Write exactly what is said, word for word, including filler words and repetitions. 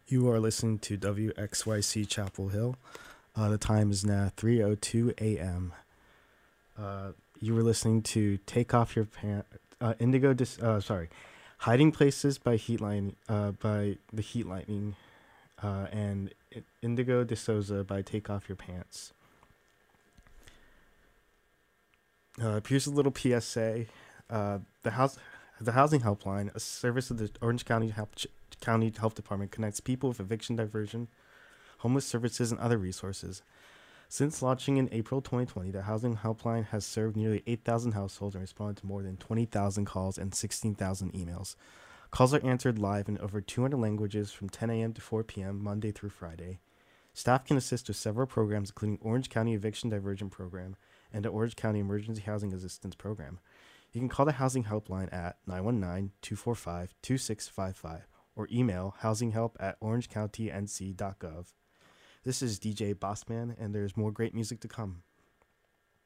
You are listening to W X Y C Chapel Hill. Uh, the time is now three oh two a m. Uh, you were listening to Take Off Your Pants, uh, Indigo, Dis- uh, sorry, Hiding Places by Heat Lightning, uh, by the Heat Lightning, uh, and Indigo De Souza by Take Off Your Pants. Uh, here's a little P S A. Uh, the house, the Housing Helpline, a service of the Orange County Help, County Health Department, connects people with eviction diversion, homeless services, and other resources. Since launching in April twenty twenty, the Housing Helpline has served nearly eight thousand households and responded to more than twenty thousand calls and sixteen thousand emails. Calls are answered live in over two hundred languages from ten a m to four p m Monday through Friday. Staff can assist with several programs, including Orange County Eviction Diversion Program and the Orange County Emergency Housing Assistance Program. You can call the Housing Helpline at nine one nine, two four five, two six five five or email housinghelp at orange county n c dot gov. This is D J Bossman, and there's more great music to come.